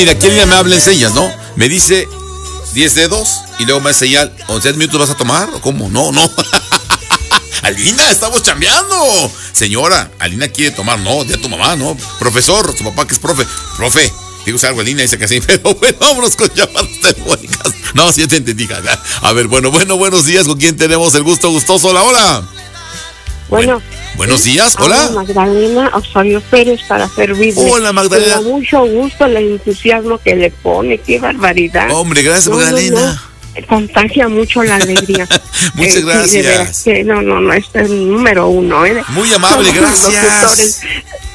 Mira, aquí Alina me habla en señas, ¿no? Me dice 10 dedos y luego me hace señal, ¿11 minutos vas a tomar? ¿O cómo? No. Alina, estamos chambeando. Señora, Alina quiere tomar, no, de tu mamá, no. Profesor, su papá que es profe. Digo algo, Alina dice que sí, pero bueno, vámonos con llamadas telefónicas. No, sí te entendí. A ver, bueno, buenos días. ¿Con quién tenemos el gusto gustoso? Hola. Bueno, buenos días, hola. Magdalena Osorio Pérez para servirle. Hola, Magdalena. Con mucho gusto el entusiasmo que le pone, qué barbaridad. Hombre, gracias, Magdalena. Contagia mucho la alegría. Muchas gracias. Sí, de veras que no, este es el número uno. Muy amable, gracias.